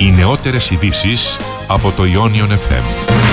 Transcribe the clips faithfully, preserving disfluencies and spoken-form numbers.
Οι νεότερες ειδήσεις από το Ionion εφ εμ.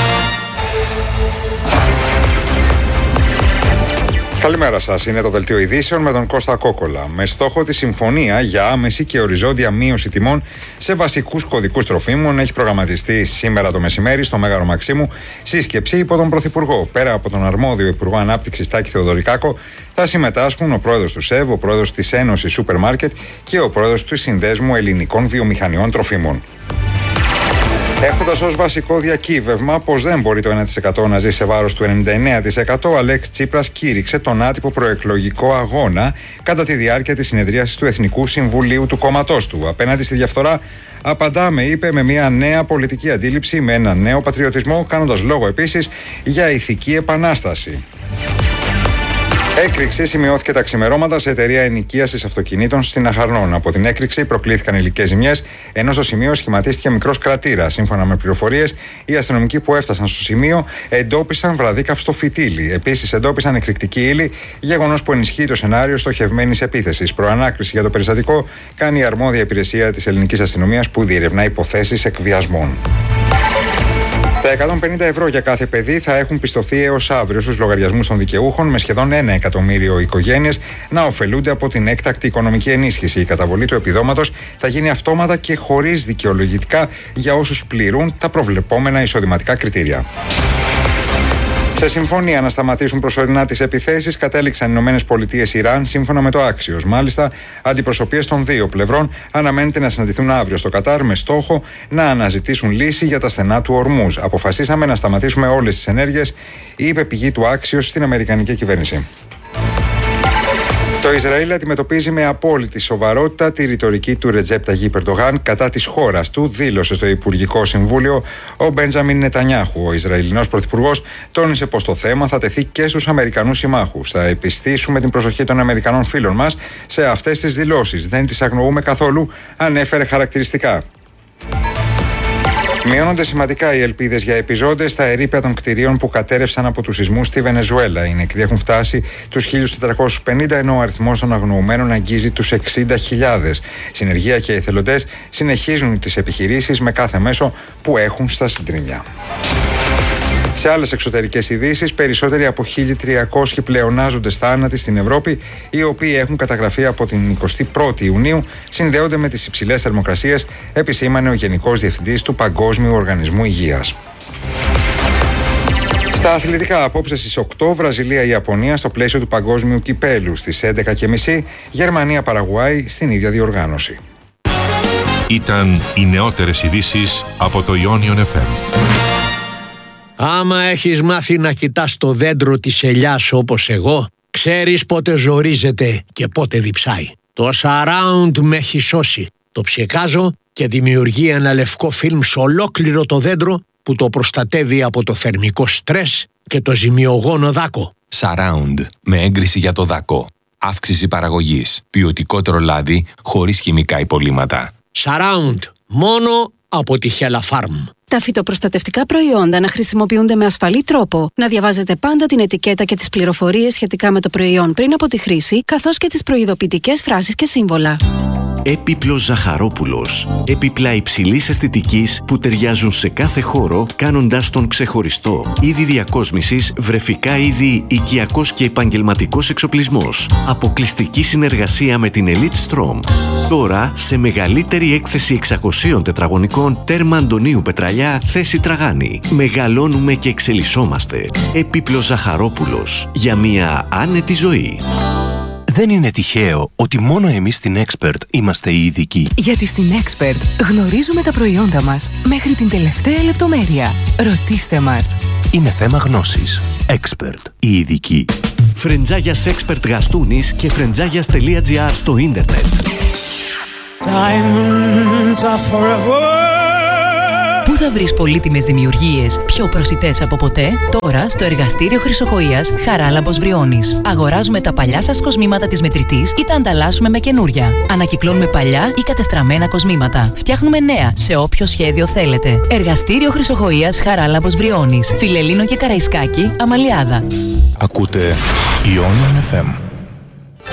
Καλημέρα σας. Είναι το Δελτίο Ειδήσεων με τον Κώστα Κόκολα. Με στόχο τη συμφωνία για άμεση και οριζόντια μείωση τιμών σε βασικούς κωδικούς τροφίμων, έχει προγραμματιστεί σήμερα το μεσημέρι στο Μέγαρο Μαξίμου σύσκεψη υπό τον Πρωθυπουργό. Πέρα από τον αρμόδιο Υπουργό Ανάπτυξης Τάκη Θεοδωρικάκο, θα συμμετάσχουν ο πρόεδρος του ΣΕΒ, ο πρόεδρος της Ένωσης Σούπερ Μάρκετ και ο πρόεδρος του Συνδέσμου Ελληνικών Βιομηχανιών Τροφίμων. Έχοντας ως βασικό διακύβευμα πως δεν μπορεί το ένα τοις εκατό να ζει σε βάρος του ενενήντα εννέα τοις εκατό, ο Αλέξης Τσίπρας κήρυξε τον άτυπο προεκλογικό αγώνα κατά τη διάρκεια της συνεδρίασης του Εθνικού Συμβουλίου του κόμματός του. Απέναντι στη διαφθορά, απαντάμε, είπε, με μια νέα πολιτική αντίληψη, με ένα νέο πατριωτισμό, κάνοντας λόγο επίσης για ηθική επανάσταση. Έκρηξη σημειώθηκε τα ξημερώματα σε εταιρεία ενοικίασης αυτοκινήτων στην Αχαρνών. Από την έκρηξη προκλήθηκαν υλικές ζημιές, ενώ στο σημείο σχηματίστηκε μικρός κρατήρας. Σύμφωνα με πληροφορίες, οι αστυνομικοί που έφτασαν στο σημείο εντόπισαν βραδίκαυστο φυτίλι. Επίσης, εντόπισαν εκρηκτική ύλη, γεγονός που ενισχύει το σενάριο στοχευμένης επίθεσης. Προανάκριση για το περιστατικό κάνει η αρμόδια υπηρεσία της ελληνικής αστυνομίας που διερευνά υποθέσεις εκβιασμών. Τα εκατόν πενήντα ευρώ για κάθε παιδί θα έχουν πιστωθεί έως αύριο στους λογαριασμούς των δικαιούχων, με σχεδόν ένα εκατομμύριο οικογένειες να ωφελούνται από την έκτακτη οικονομική ενίσχυση. Η καταβολή του επιδόματος θα γίνει αυτόματα και χωρίς δικαιολογητικά για όσους πληρούν τα προβλεπόμενα εισοδηματικά κριτήρια. Σε συμφωνία να σταματήσουν προσωρινά τις επιθέσεις κατέληξαν οι Ηνωμένες Πολιτείες Ιράν, σύμφωνα με το Axios. Μάλιστα, αντιπροσωπείες των δύο πλευρών αναμένεται να συναντηθούν αύριο στο Κατάρ με στόχο να αναζητήσουν λύση για τα στενά του Ορμούζ. Αποφασίσαμε να σταματήσουμε όλες τις ενέργειες, είπε πηγή του Axios στην Αμερικανική κυβέρνηση. Το Ισραήλ αντιμετωπίζει με απόλυτη σοβαρότητα τη ρητορική του Ρετζέπ Ταγίπ Ερντογάν κατά της χώρας του, δήλωσε στο Υπουργικό Συμβούλιο ο Μπέντζαμιν Νετανιάχου. Ο Ισραηλινός Πρωθυπουργός τόνισε πως το θέμα θα τεθεί και στους Αμερικανούς συμμάχους. Θα επιστήσουμε την προσοχή των Αμερικανών φίλων μας σε αυτές τις δηλώσεις. Δεν τις αγνοούμε καθόλου, ανέφερε χαρακτηριστικά. Μειώνονται σημαντικά οι ελπίδες για επιζώντες στα ερείπια των κτηρίων που κατέρευσαν από τους σεισμούς στη Βενεζουέλα. Οι νεκροί έχουν φτάσει τους χίλια τετρακόσιους πενήντα, ενώ ο αριθμός των αγνοωμένων αγγίζει τους εξήντα χιλιάδες. Συνεργεία και εθελοντές συνεχίζουν τις επιχειρήσεις με κάθε μέσο που έχουν στα συντριμμιά. Σε άλλες εξωτερικές ειδήσεις, περισσότεροι από χίλια τριακόσιοι πλεονάζοντες θάνατοι στην Ευρώπη, οι οποίοι έχουν καταγραφεί από την εικοστή πρώτη Ιουνίου, συνδέονται με τις υψηλές θερμοκρασίες, επισήμανε ο Γενικός Διευθυντής του Παγκόσμιου Οργανισμού Υγείας. Στα αθλητικά, απόψε στις οκτώ, Βραζιλία-Ιαπωνία στο πλαίσιο του Παγκόσμιου Κυπέλου. Στις έντεκα και μισή, Γερμανία-Παραγουάη στην ίδια διοργάνωση. Ήταν οι νεότερες ειδήσεις από το Ionion εφ εμ. Άμα έχεις μάθει να κοιτάς το δέντρο της ελιάς όπως εγώ, ξέρεις πότε ζορίζεται και πότε διψάει. Το Surround με έχει σώσει. Το ψεκάζω και δημιουργεί ένα λευκό φιλμ σε ολόκληρο το δέντρο που το προστατεύει από το θερμικό στρες και το ζημιογόνο δάκο. Surround με έγκριση για το δάκο. Αύξηση παραγωγής. Ποιοτικότερο λάδι χωρίς χημικά υπολείμματα. Surround. Μόνο από τη Hella Farm. Τα φυτοπροστατευτικά προϊόντα να χρησιμοποιούνται με ασφαλή τρόπο. Να διαβάζετε πάντα την ετικέτα και τις πληροφορίες σχετικά με το προϊόν πριν από τη χρήση, καθώς και τις προειδοποιητικές φράσεις και σύμβολα. Έπιπλος Ζαχαρόπουλος. Έπιπλα υψηλής αισθητικής που ταιριάζουν σε κάθε χώρο, κάνοντας τον ξεχωριστό. Είδη διακόσμησης, βρεφικά είδη, οικιακός και επαγγελματικός εξοπλισμός. Αποκλειστική συνεργασία με την Elite Strom. Τώρα σε μεγαλύτερη έκθεση εξακοσίων τετραγωνικών, τέρμα Αντωνίου Πετραλιά, θέση Τραγάνη. Μεγαλώνουμε και εξελισσόμαστε. Έπιπλος Ζαχαρόπουλος. Για μια άνετη ζωή. Δεν είναι τυχαίο ότι μόνο εμείς στην Expert είμαστε οι ειδικοί. Γιατί στην Expert γνωρίζουμε τα προϊόντα μας μέχρι την τελευταία λεπτομέρεια. Ρωτήστε μας. Είναι θέμα γνώσης. Expert. Οι ειδικοί. Φρεντζάγιας Expert Γαστούνης και φρεντζάγιας.gr στο ίντερνετ. Diamonds are forever. Πού θα βρεις πολύτιμες δημιουργίες πιο προσιτές από ποτέ? Τώρα στο εργαστήριο Χρυσοχοΐας Χαράλαμπος Βριώνης. Αγοράζουμε τα παλιά σας κοσμήματα της μετρητής ή τα ανταλλάσσουμε με καινούρια. Ανακυκλώνουμε παλιά ή κατεστραμμένα κοσμήματα. Φτιάχνουμε νέα σε όποιο σχέδιο θέλετε. Εργαστήριο Χρυσοχοΐας Χαράλαμπος Βριώνης. Φιλελλήνο και Καραϊσκάκη, Αμαλιάδα. Ακούτε Ionion εφ εμ.